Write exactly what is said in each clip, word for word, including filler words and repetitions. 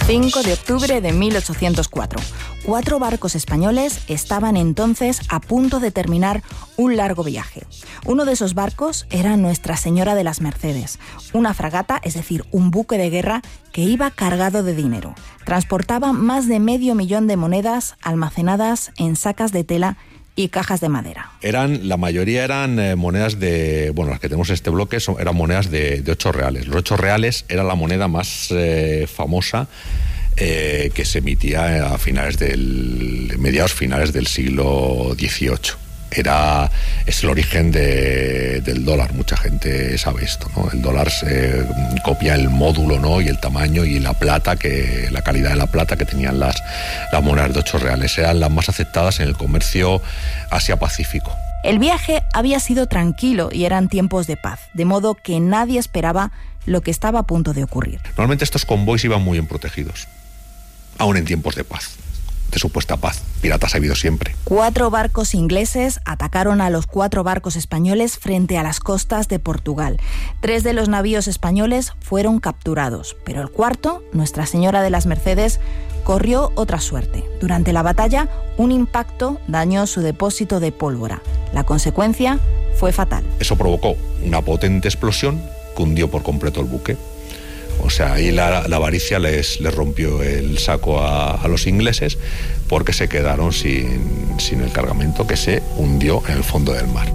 cinco de octubre de mil ochocientos cuatro. Cuatro barcos españoles estaban entonces a punto de terminar un largo viaje. Uno de esos barcos era Nuestra Señora de las Mercedes, una fragata, es decir, un buque de guerra que iba cargado de dinero. Transportaba más de medio millón de monedas almacenadas en sacas de tela y cajas de madera. Eran, la mayoría eran eh, monedas de, bueno, las que tenemos en este bloque son, eran monedas de, de ocho reales. Los ocho reales era la moneda más eh, famosa eh, que se emitía a finales del, mediados finales del siglo dieciocho. Era, es el origen de, del dólar, mucha gente sabe esto, ¿no? El dólar se copia el módulo, ¿no? Y el tamaño y la plata, que la calidad de la plata que tenían las, las monedas de ocho reales. Eran las más aceptadas en el comercio Asia-Pacífico. El viaje había sido tranquilo y eran tiempos de paz, de modo que nadie esperaba lo que estaba a punto de ocurrir. Normalmente estos convoys iban muy bien protegidos, aún en tiempos de paz. De supuesta paz. Piratas ha habido siempre. Cuatro barcos ingleses atacaron a los cuatro barcos españoles frente a las costas de Portugal. Tres de los navíos españoles fueron capturados, pero el cuarto, Nuestra Señora de las Mercedes, corrió otra suerte. Durante la batalla, un impacto dañó su depósito de pólvora. La consecuencia fue fatal. Eso provocó una potente explosión que hundió por completo el buque. O sea, ahí la, la avaricia les, les rompió el saco a, a los ingleses porque se quedaron sin, sin el cargamento que se hundió en el fondo del mar.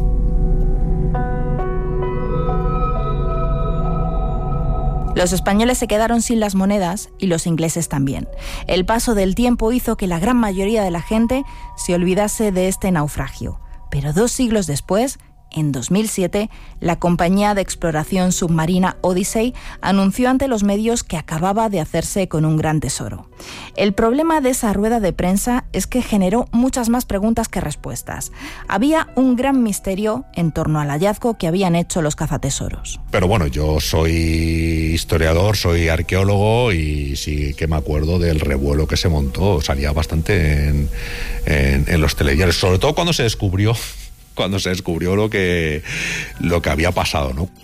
Los españoles se quedaron sin las monedas y los ingleses también. El paso del tiempo hizo que la gran mayoría de la gente se olvidase de este naufragio. Pero dos siglos después, en dos mil siete, la compañía de exploración submarina Odyssey anunció ante los medios que acababa de hacerse con un gran tesoro. El problema de esa rueda de prensa es que generó muchas más preguntas que respuestas. Había un gran misterio en torno al hallazgo que habían hecho los cazatesoros. Pero bueno, yo soy historiador, soy arqueólogo y sí que me acuerdo del revuelo que se montó. Salía bastante en, en, en los telediarios, sobre todo cuando se descubrió cuando se descubrió lo que, lo que había pasado, ¿no?